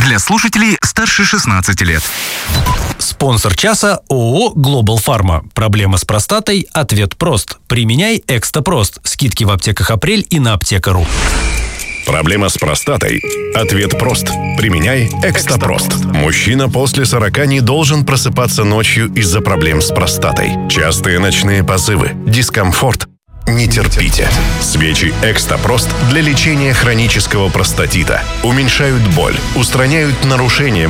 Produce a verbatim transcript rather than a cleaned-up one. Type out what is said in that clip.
Для слушателей старше шестнадцати лет. Спонсор часа ООО «Глобал Фарма». Проблема с простатой? Ответ прост. Применяй Экстапрост. Скидки в аптеках «Апрель» и на аптека.ру. Проблема с простатой? Ответ прост. Применяй Экстапрост. Мужчина после сорока не должен просыпаться ночью из-за проблем с простатой. Частые ночные позывы, дискомфорт. Не терпите. Свечи Экстапрост для лечения хронического простатита. Уменьшают боль, устраняют нарушения